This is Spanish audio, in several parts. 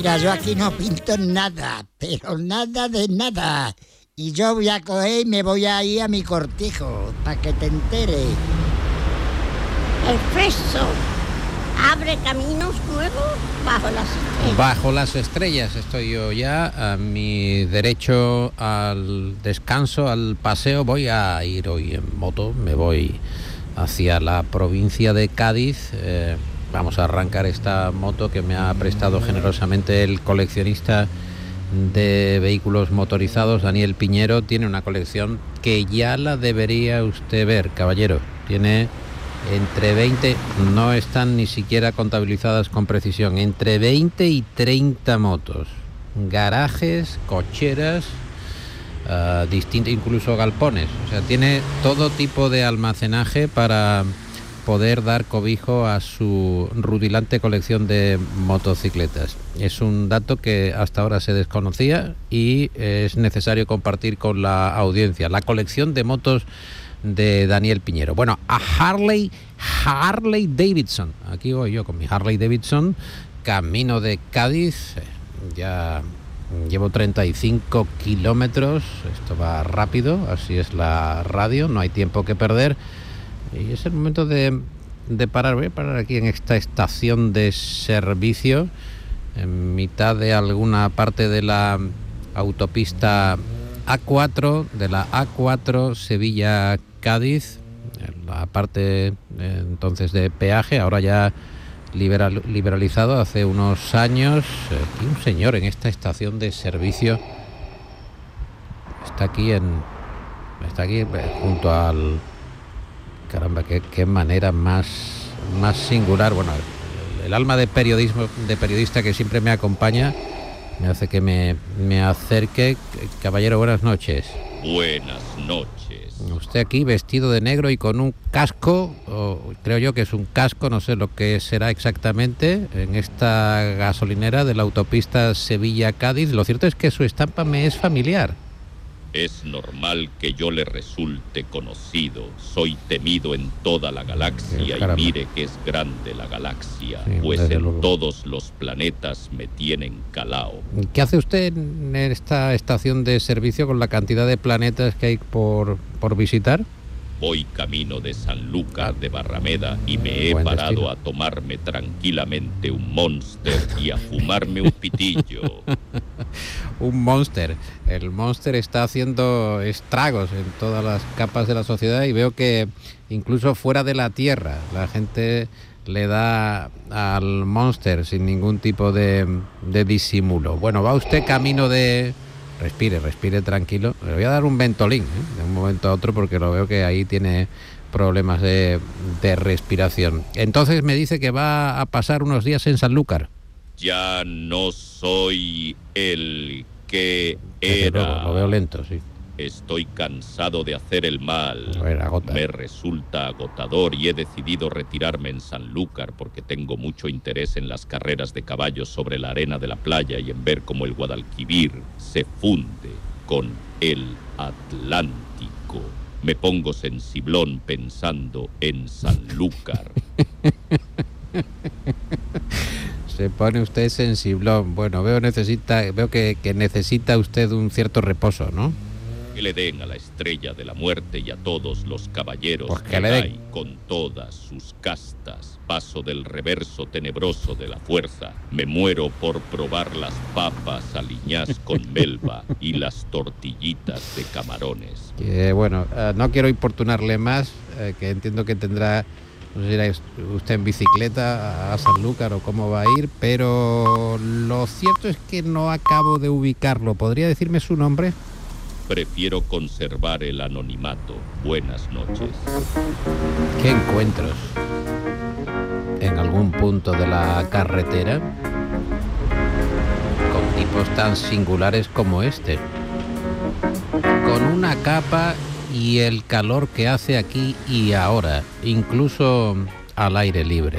Mira, yo aquí no pinto nada, pero nada de nada. Y yo voy a coger y me voy a ir a mi cortijo, para que te enteres. Expreso. Abre caminos nuevos bajo las estrellas. Bajo las estrellas estoy yo ya. A mi derecho al descanso, al paseo, voy a ir hoy en moto. Me voy hacia la provincia de Cádiz. Vamos a arrancar esta moto que me ha prestado generosamente el coleccionista de vehículos motorizados, Daniel Piñero. Tiene una colección que ya la debería usted ver, caballero. Tiene entre 20, no están ni siquiera contabilizadas con precisión, entre 20 y 30 motos, garajes, cocheras, distintos, incluso galpones. O sea, tiene todo tipo de almacenaje para poder dar cobijo a su rutilante colección de motocicletas. Es un dato que hasta ahora se desconocía y es necesario compartir con la audiencia. La colección de motos de Daniel Piñero. Bueno, a Harley Davidson. Aquí voy yo con mi Harley Davidson, camino de Cádiz. Ya llevo 35 kilómetros. Esto va rápido, así es la radio, no hay tiempo que perder. Y es el momento de parar. Voy a parar aquí en esta estación de servicio, en mitad de alguna parte de la autopista A4, de la A4 Sevilla-Cádiz, la parte entonces de peaje, ahora ya liberalizado hace unos años. Y un señor en esta estación de servicio está aquí junto al... Caramba, qué manera más singular. Bueno, el alma de periodista que siempre me acompaña me hace que me acerque. Caballero, buenas noches. Buenas noches. Usted aquí vestido de negro y con un casco, creo yo que es un casco, no sé lo que será exactamente, en esta gasolinera de la autopista Sevilla-Cádiz. Lo cierto es que su estampa me es familiar. Es normal que yo le resulte conocido. Soy temido en toda la galaxia y mire que es grande la galaxia, sí, pues en luego. Todos los planetas me tienen calao. ¿Qué hace usted en esta estación de servicio con la cantidad de planetas que hay por visitar? Voy camino de Sanlúcar de Barrameda y me he parado destino. A tomarme tranquilamente un Monster y a fumarme un pitillo. Un Monster. El Monster está haciendo estragos en todas las capas de la sociedad y veo que incluso fuera de la Tierra la gente le da al Monster sin ningún tipo de disimulo. Bueno, va usted camino de... Respire tranquilo. Le voy a dar un Ventolin, de un momento a otro, porque lo veo que ahí tiene problemas de respiración. Entonces me dice que va a pasar unos días en Sanlúcar. Ya no soy el que era. Lo veo lento, sí. Estoy cansado de hacer el mal. Me resulta agotador y he decidido retirarme en Sanlúcar porque tengo mucho interés en las carreras de caballos sobre la arena de la playa y en ver cómo el Guadalquivir se funde con el Atlántico. Me pongo sensiblón pensando en Sanlúcar. Se pone usted sensiblón. Bueno, veo que necesita usted un cierto reposo, ¿no? Que le den a la estrella de la muerte y a todos los caballeros pues que hay con todas sus castas. Paso del reverso tenebroso de la fuerza. Me muero por probar las papas aliñás con melva y las tortillitas de camarones. Bueno, no quiero importunarle más, que entiendo que tendrá, no sé si irá usted en bicicleta a Sanlúcar o cómo va a ir, pero lo cierto es que no acabo de ubicarlo. ¿Podría decirme su nombre? Prefiero conservar el anonimato. Buenas noches. ¿Qué encuentros en algún punto de la carretera con tipos tan singulares como este? Con una capa y el calor que hace aquí y ahora, incluso al aire libre.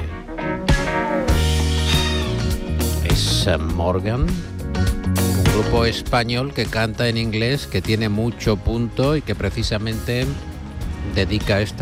¿Es Morgan? Un grupo español que canta en inglés, que tiene mucho punto y que precisamente dedica esta